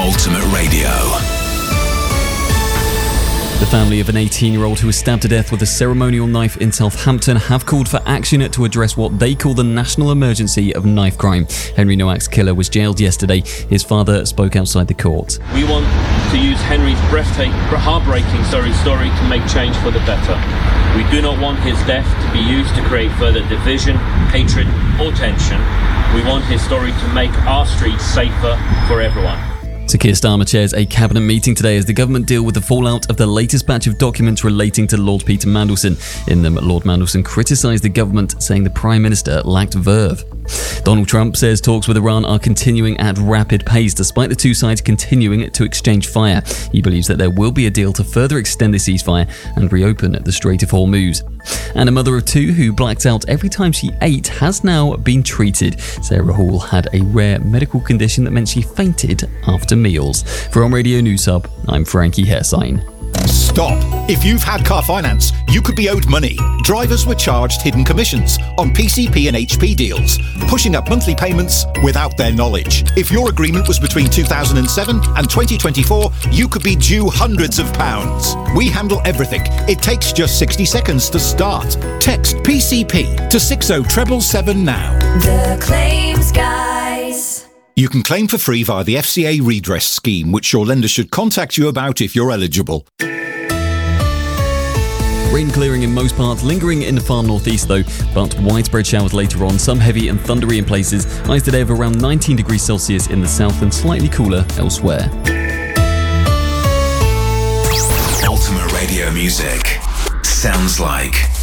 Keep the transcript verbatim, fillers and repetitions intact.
Ultimate Radio. The family of an eighteen-year-old who was stabbed to death with a ceremonial knife in Southampton have called for action to address what they call the national emergency of knife crime. Henry Nowak's killer was jailed yesterday. His father spoke outside the court. We want to use Henry's breathtaking, heartbreaking sorry, story to make change for the better. We do not want his death to be used to create further division, hatred, or tension. We want his story to make our streets safer for everyone. Sir Keir Starmer chairs a cabinet meeting today as the government deal with the fallout of the latest batch of documents relating to Lord Peter Mandelson. In them, Lord Mandelson criticised the government, saying the Prime Minister lacked verve. Donald Trump says talks with Iran are continuing at rapid pace, despite the two sides continuing to exchange fire. He believes that there will be a deal to further extend the ceasefire and reopen the Strait of Hormuz. And a mother of two who blacked out every time she ate has now been treated. Sarah Hall had a rare medical condition that meant she fainted after meals. For On Radio News Hub, I'm Frankie Hairsign. Stop! If you've had car finance, you could be owed money. Drivers were charged hidden commissions on P C P and H P deals, pushing up monthly payments without their knowledge. If your agreement was between two thousand seven and twenty twenty-four, you could be due hundreds of pounds. We handle everything. It takes just sixty seconds to start. Text P C P to six oh seven seven now. The Claims Guys. You can claim for free via the F C A redress scheme, which your lender should contact you about if you're eligible. Rain clearing in most parts, lingering in the far northeast though, but widespread showers later on, some heavy and thundery in places. Highs today of around nineteen degrees Celsius in the south and slightly cooler elsewhere. Ultimate Radio music sounds like